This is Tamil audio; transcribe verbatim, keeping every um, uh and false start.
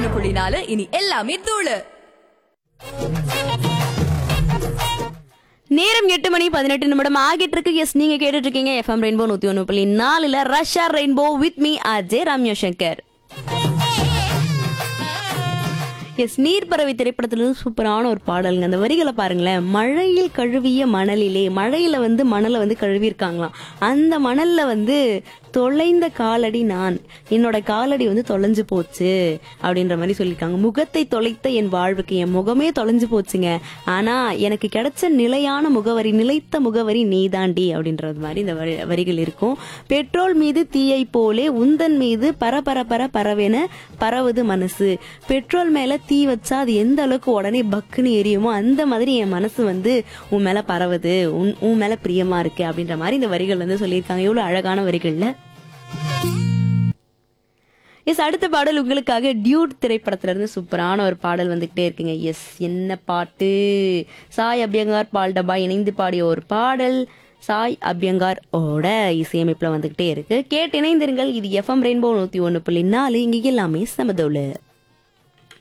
ஒண்ணு புள்ளி நாலு இனி எல்லாமே தூளு. நேரம் எட்டு மணி பதினெட்டு நிமிடம் ஆகிட்டு இருக்கு. எஸ், நீங்க கேட்டுட்டு இருக்கீங்க எஃப்எம் ரெயின்போ நூத்தி ஒண்ணு புள்ளி நாலுல Russia rainbow with me Ajay Ramya Shankar. S, Neerparavai திரைப்படத்துல சூப்பரான ஒரு பாடலுங்க. அந்த வரிகளை பாருங்களேன். மழையில் கழுவிய மணலிலே, மழையில வந்து மணலை வந்து கழுவி இருக்காங்களாம். அந்த மணல்ல வந்து தொலைந்த காலடி நான், என்னோட காலடி வந்து தொலைஞ்சு போச்சு அப்படின்ற மாதிரி சொல்லியிருக்காங்க. முகத்தை தொலைத்த என் வாழ்வுக்கு, என் முகமே தொலைஞ்சு போச்சுங்க, ஆனா எனக்கு கிடைச்ச நிலையான முகவரி, நிலைத்த முகவரி நீதாண்டி அப்படின்றது மாதிரி இந்த வரி வரிகள் இருக்கும். பெட்ரோல் மீது தீயை போலே உந்தன் மீது பரபர பர பரவென பரவுது மனசு. பெட்ரோல் மேல தீ வச்சா அது எந்த அளவுக்கு உடனே பக்குன்னு எரியுமோ அந்த மாதிரி என் மனசு வந்து உன் மேல பரவுது, உன் உன் மேல பிரியமா இருக்கு அப்படின்ற மாதிரி இந்த வரிகள் வந்து சொல்லியிருக்காங்க. எவ்வளவு அழகான வரிகள்ல. எஸ், அடுத்த பாடல் உங்களுக்காக டியூட் திரைப்படத்துல இருந்து சூப்பரான ஒரு பாடல் வந்துகிட்டே இருக்குங்க. எஸ், என்ன பாட்டு? சாய் அபியங்கார் பால் டப்பா இணைந்து பாடிய ஒரு பாடல். சாய் அபியங்கார் ஓட இசையமைப்புல வந்துகிட்டே இருக்கு. கேட்டு இணைந்திருங்கள். இது எஃப்எம் ரெயின்போ நூத்தி ஒண்ணு புள்ளி நாலு. இங்க எல்லாமே சமதோல.